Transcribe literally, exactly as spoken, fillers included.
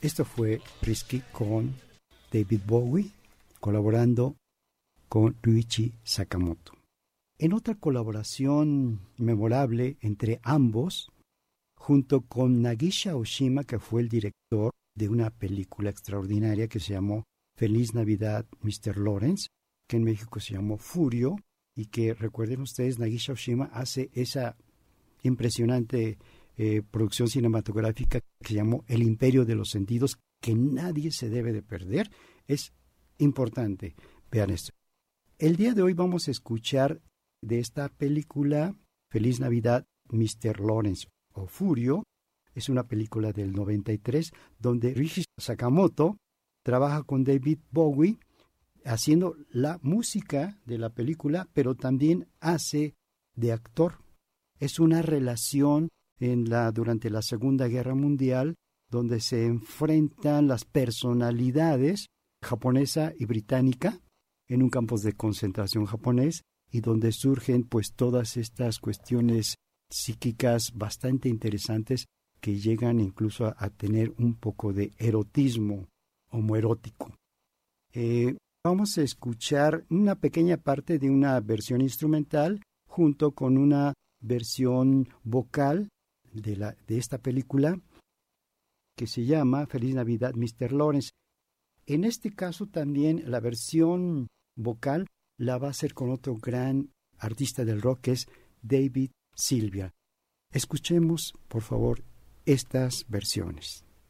Esto fue Risky con David Bowie, colaborando con Ryuichi Sakamoto. En otra colaboración memorable entre ambos, junto con Nagisha Oshima, que fue el director de una película extraordinaria que se llamó Feliz Navidad, mister Lawrence, que en México se llamó Furio, y que, recuerden ustedes, Nagisha Oshima hace esa impresionante eh, producción cinematográfica que se llamó El Imperio de los Sentidos, que nadie se debe de perder. Es importante, vean esto. El día de hoy vamos a escuchar de esta película Feliz Navidad, mister Lawrence o Furio. Es una película del noventa y tres donde Ryuichi Sakamoto trabaja con David Bowie haciendo la música de la película, pero también hace de actor. Es una relación en la, durante la Segunda Guerra Mundial donde se enfrentan las personalidades japonesa y británica en un campo de concentración japonés y donde surgen pues todas estas cuestiones psíquicas bastante interesantes que llegan incluso a, a tener un poco de erotismo homoerótico. Eh, vamos a escuchar una pequeña parte de una versión instrumental junto con una versión vocal de, la, de esta película que se llama Feliz Navidad, mister Lawrence. En este caso también la versión vocal la va a hacer con otro gran artista del rock que es David Sylvian. Escuchemos, por favor, estas versiones.